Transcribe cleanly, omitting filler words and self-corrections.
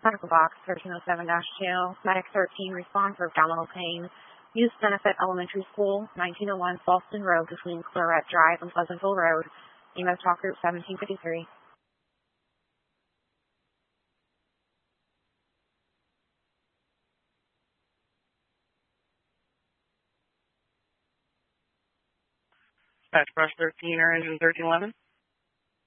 Medical Box 1307-2, Medic 13, respond for abdominal pain. Youth Benefit Elementary School, 1901 Falston Road between Claret Drive and Pleasantville Road. EMS Talk Group 1753. Dispatch Brush 13 or Engine 1311.